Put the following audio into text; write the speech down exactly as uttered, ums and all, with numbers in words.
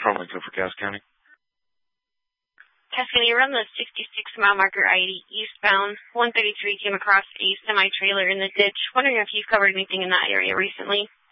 Front Line for Cass County. Cass County, around the sixty-six mile marker I eighty eastbound, one thirty-three came across a semi-trailer in the ditch. Wondering if you've covered anything in that area recently.